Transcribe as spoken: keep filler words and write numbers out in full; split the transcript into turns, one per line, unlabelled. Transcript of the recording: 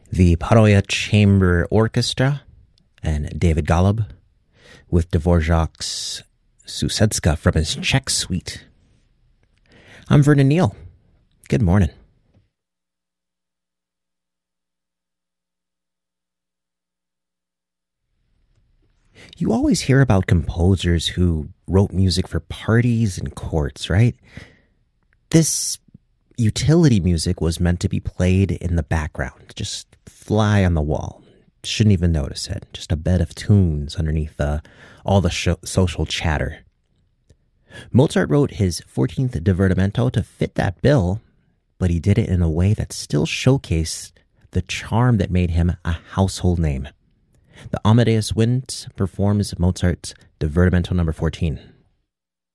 The Paroya Chamber Orchestra and David Golub with Dvorak's Susedska from his Czech Suite. I'm Vernon Neal. Good morning. You always hear about composers who wrote music for parties and courts, right? This utility music was meant to be played in the background, just fly on the wall. Shouldn't even notice it. Just a bed of tunes underneath uh, all the sh- social chatter. Mozart wrote his fourteenth Divertimento to fit that bill, but he did it in a way that still showcased the charm that made him a household name. The Amadeus Wind performs Mozart's Divertimento number fourteen.